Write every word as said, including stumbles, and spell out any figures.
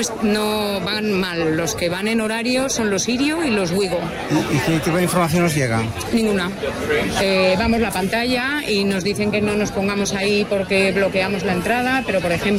es, no van mal. Los que van en horario son los Irio y los Wigo. ¿Y qué tipo de información nos llega? Ninguna. Eh, vamos la pantalla y nos dicen que no nos pongamos ahí porque bloqueamos la entrada, pero por ejemplo